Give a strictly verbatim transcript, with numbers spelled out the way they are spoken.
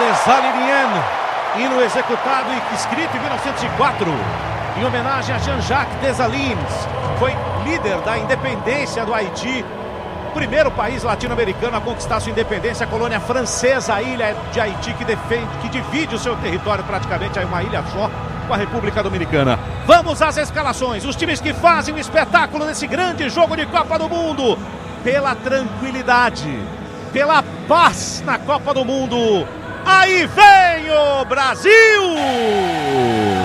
Les Algériens, hino executado e escrito em mil novecentos e quatro, em homenagem a Jean-Jacques Dessalines, foi líder da independência do Haiti, primeiro país latino-americano a conquistar sua independência, a colônia francesa, a ilha de Haiti, que defende, que divide o seu território praticamente, é uma ilha só, com a República Dominicana. Vamos às escalações, os times que fazem o espetáculo nesse grande jogo de Copa do Mundo, pela tranquilidade, pela paz na Copa do Mundo. Aí vem o Brasil!